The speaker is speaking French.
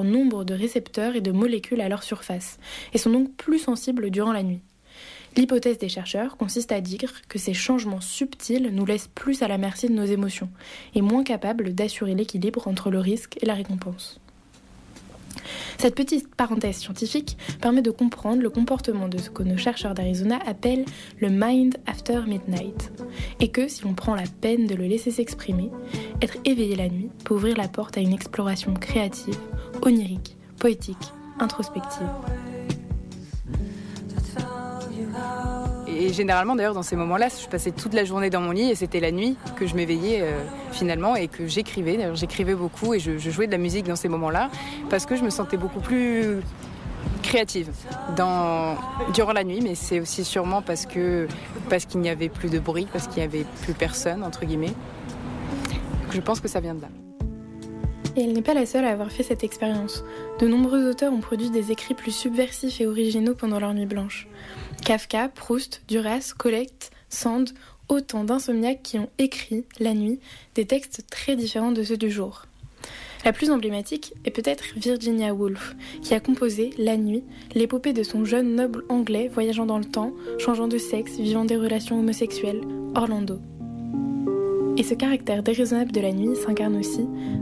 nombre de récepteurs et de molécules à leur surface, et sont donc plus sensibles durant la nuit. L'hypothèse des chercheurs consiste à dire que ces changements subtils nous laissent plus à la merci de nos émotions, et moins capables d'assurer l'équilibre entre le risque et la récompense. Cette petite parenthèse scientifique permet de comprendre le comportement de ce que nos chercheurs d'Arizona appellent le mind after midnight, et que, si l'on prend la peine de le laisser s'exprimer, être éveillé la nuit peut ouvrir la porte à une exploration créative, onirique, poétique, introspective. Et généralement, d'ailleurs, dans ces moments-là, je passais toute la journée dans mon lit et c'était la nuit que je m'éveillais finalement et que j'écrivais. D'ailleurs, j'écrivais beaucoup et je jouais de la musique dans ces moments-là parce que je me sentais beaucoup plus créative durant la nuit, mais c'est aussi sûrement parce qu'il n'y avait plus de bruit, parce qu'il n'y avait plus personne, entre guillemets. Je pense que ça vient de là. Et elle n'est pas la seule à avoir fait cette expérience. De nombreux auteurs ont produit des écrits plus subversifs et originaux pendant leur nuit blanche. Kafka, Proust, Duras, Colette, Sand, autant d'insomniaques qui ont écrit, la nuit, des textes très différents de ceux du jour. La plus emblématique est peut-être Virginia Woolf, qui a composé, la nuit, l'épopée de son jeune noble anglais voyageant dans le temps, changeant de sexe, vivant des relations homosexuelles, Orlando. Et ce caractère déraisonnable de la nuit s'incarne aussi